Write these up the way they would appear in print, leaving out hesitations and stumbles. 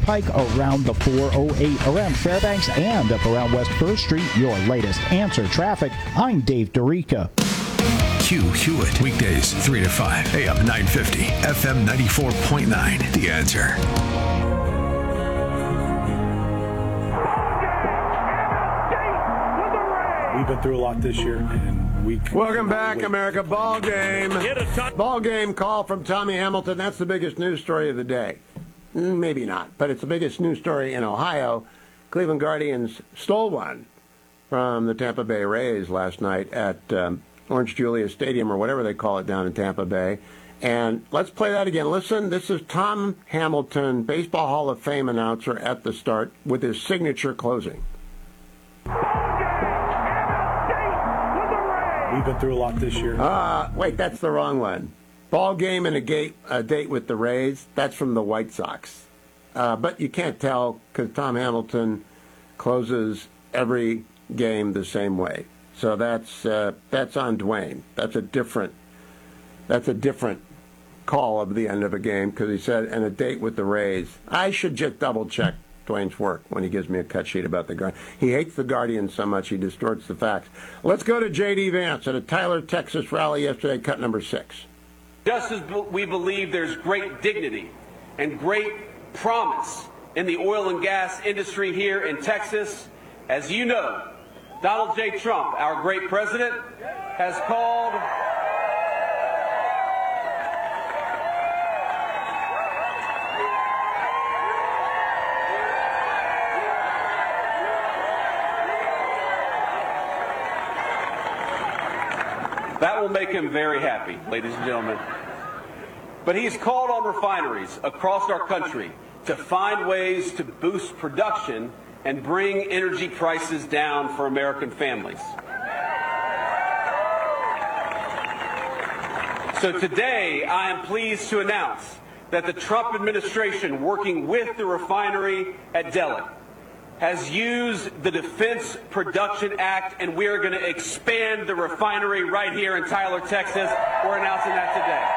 Pike around the 408, around Fairbanks, and up around West 1st Street. Your latest answer traffic. I'm Dave DeRica. Hugh Hewitt, weekdays 3 to 5, AM 950, FM 94.9. The Answer. We've been through a lot this year, and Welcome back, America. Ball game. Ball game call from Tommy Hamilton. That's the biggest news story of the day. Maybe not, but it's the biggest news story in Ohio. Cleveland Guardians stole one from the Tampa Bay Rays last night at Orange Julius Stadium, or whatever they call it down in Tampa Bay. And let's play that again. Listen, this is Tom Hamilton, Baseball Hall of Fame announcer at the start with his signature closing. We've been through a lot this year. Wait, that's the wrong one. Ball game and a date with the Rays. That's from the White Sox. But you can't tell because Tom Hamilton closes every game the same way. So that's on Dwayne. That's a different call of the end of a game because he said, and a date with the Rays. I should just double check Dwayne's work when he gives me a cut sheet about the Guardians. He hates the Guardians so much he distorts the facts. Let's go to J.D. Vance at a Tyler, Texas rally yesterday, cut number 6. Just as we believe there's great dignity and great promise in the oil and gas industry here in Texas, as you know, Donald J. Trump, our great president, has called that will make him very happy, ladies and gentlemen. But he's called on refineries across our country to find ways to boost production and bring energy prices down for American families. So today, I am pleased to announce that the Trump administration, working with the refinery at Delek, has used the Defense Production Act, and we are going to expand the refinery right here in Tyler, Texas. We're announcing that today.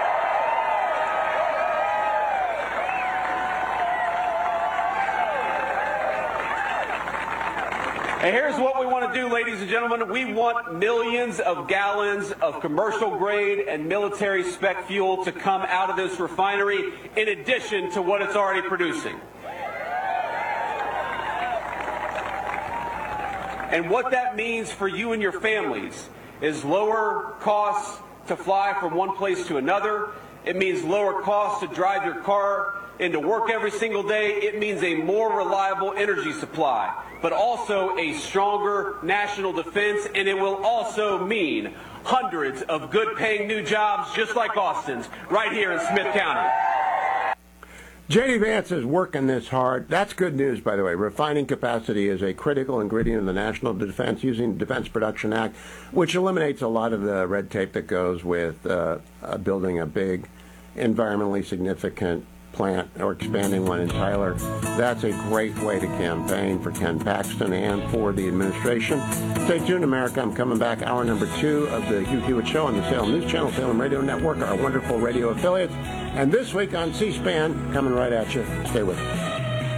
And here's what we want to do, ladies and gentlemen. We want millions of gallons of commercial grade and military spec fuel to come out of this refinery in addition to what it's already producing. And what that means for you and your families is lower costs to fly from one place to another. It means lower costs to drive your car into work every single day. It means a more reliable energy supply, but also a stronger national defense, and it will also mean hundreds of good-paying new jobs just like Austin's right here in Smith County. J.D. Vance is working this hard. That's good news, by the way. Refining capacity is a critical ingredient of the national defense using the Defense Production Act, which eliminates a lot of the red tape that goes with building a big, environmentally significant plant or expanding one in Tyler. That's a great way to campaign for Ken Paxton and for the administration. Stay tuned, America. I'm coming back. Hour number 2 of the Hugh Hewitt Show on the Salem News Channel, Salem Radio Network, our wonderful radio affiliates. And this week on C-SPAN, coming right at you. Stay with us.